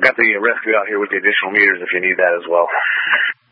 got the rescue out here with the additional meters if you need that as well.